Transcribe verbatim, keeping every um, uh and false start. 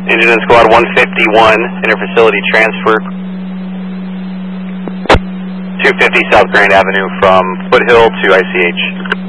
Engine and Squad one fifty-one, interfacility transfer. two fifty South Grand Avenue from Foothill to I C H.